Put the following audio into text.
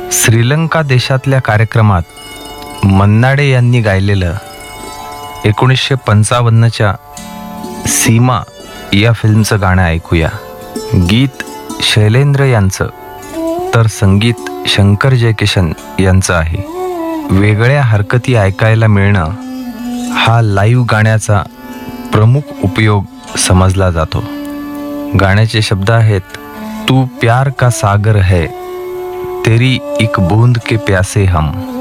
श्रीलंका देशातल्या कार्यक्रमात मन्नाडे यांनी गायलेलं 1955च्या सीमा या फिल्मचं गाणं ऐकूया. गीत शैलेंद्र यांचं तर संगीत शंकर जयकिशन यांचं आहे. वेगळ्या हरकती ऐकायला मिळणं हा लाईव्ह गाण्याचा प्रमुख उपयोग समजला जातो. गाण्याचे शब्द आहेत, तू प्यार का सागर है, तेरी एक बूंद के प्यासे हम.